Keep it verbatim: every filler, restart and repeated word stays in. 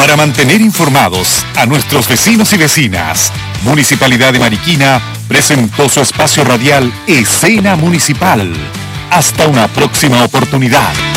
Para mantener informados a nuestros vecinos y vecinas, Municipalidad de Mariquina presentó su espacio radial Escena Municipal. Hasta una próxima oportunidad.